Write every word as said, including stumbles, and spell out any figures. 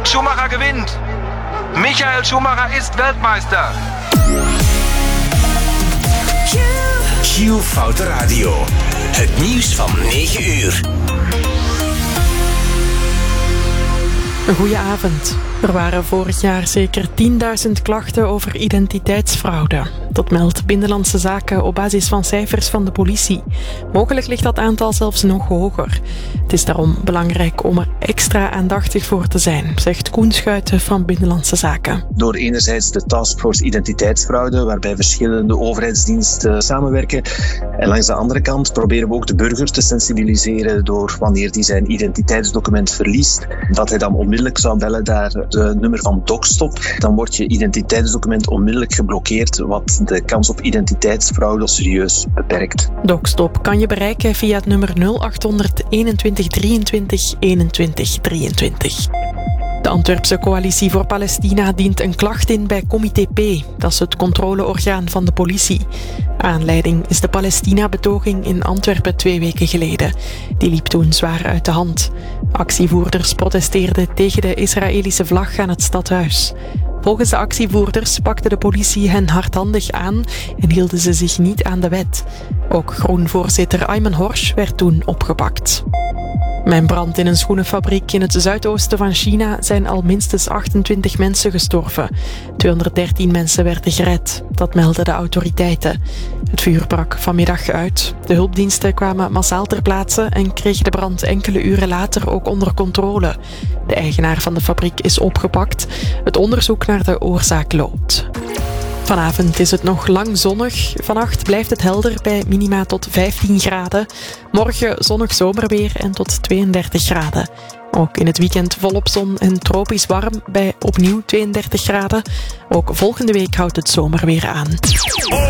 Schumacher gewinnt. Michael Schumacher ist Weltmeister. Q-Foute Radio. Het nieuws van negen uur. Een goeie avond. Er waren vorig jaar zeker tienduizend klachten over identiteitsfraude. Dat meldt Binnenlandse Zaken op basis van cijfers van de politie. Mogelijk ligt dat aantal zelfs nog hoger. Het is daarom belangrijk om er extra aandachtig voor te zijn, zegt Koen Schuiten van Binnenlandse Zaken. Door enerzijds de Taskforce Identiteitsfraude, waarbij verschillende overheidsdiensten samenwerken. En langs de andere kant proberen we ook de burger te sensibiliseren door wanneer die zijn identiteitsdocument verliest, dat hij dan onmiddellijk zou bellen naar het nummer van DocStop. Dan wordt je identiteitsdocument onmiddellijk geblokkeerd, wat de kans op identiteitsfraude serieus beperkt. DocStop kan je bereiken via het nummer nul acht honderd eenentwintig drieëntwintig eenentwintig drieëntwintig. De Antwerpse Coalitie voor Palestina dient een klacht in bij Comité P. Dat is het controleorgaan van de politie. Aanleiding is de Palestina-betoging in Antwerpen twee weken geleden. Die liep toen zwaar uit de hand. Actievoerders protesteerden tegen de Israëlische vlag aan het stadhuis. Volgens de actievoerders pakte de politie hen hardhandig aan en hielden ze zich niet aan de wet. Ook Groen-voorzitter Ayman Horsch werd toen opgepakt. Bij een brand in een schoenenfabriek in het zuidoosten van China zijn al minstens achtentwintig mensen gestorven. tweehonderddertien mensen werden gered, dat melden de autoriteiten. Het vuur brak vanmiddag uit. De hulpdiensten kwamen massaal ter plaatse en kregen de brand enkele uren later ook onder controle. De eigenaar van de fabriek is opgepakt. Het onderzoek naar de oorzaak loopt. Vanavond is het nog lang zonnig. Vannacht blijft het helder bij minima tot vijftien graden. Morgen zonnig zomerweer en tot tweeëndertig graden. Ook in het weekend volop zon en tropisch warm bij opnieuw tweeëndertig graden. Ook volgende week houdt het zomerweer aan.